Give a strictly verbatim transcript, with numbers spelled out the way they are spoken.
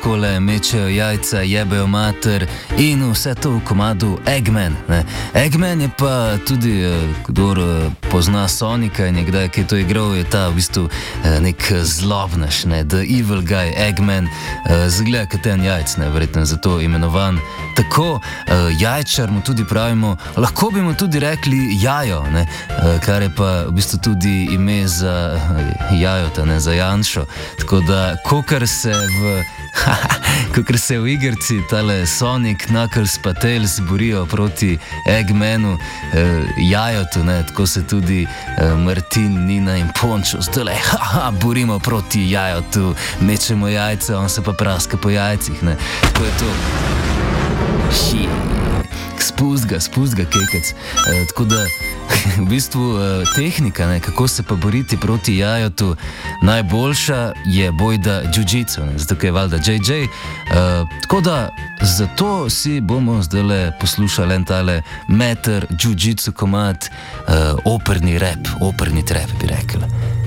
takole mečejo jajca, jebejo mater in vse to v komadu Eggman. Ne. Eggman je pa tudi, kdor pozna Sonika in je kdaj, ki je to igral, je ta v bistvu nek zlobnaš, ne, the evil guy, Eggman, zgleda kot en jajc, ne, verjetno zato imenovan tako, jajčar mu tudi pravimo, lahko bi mu tudi rekli jajo, ne, kar je pa v bistvu tudi ime za jajota, ne, za Janšo, tako da kokar se v kakor se v igrci tale Sonic, Knuckles pa Tails borijo proti Eggmanu, eh, jajotu, ne, tako se tudi eh, Martin, Nina in Pončo zdaj haha, borimo proti jajotu, mečemo jajce, on se pa praska po jajcih, ne, tako je to. Hi, spust ga, spust ga, kekec. E, tako da, v bistvu, e, tehnika, ne, kako se pa boriti proti jajotu, najboljša je bojda jiu-jitsu, ne, zato je valjda J J. E, tako da, zato si bomo zdajle poslušali en tale meter jiu-jitsu komad, e, operni rap, operni trap, bi rekla.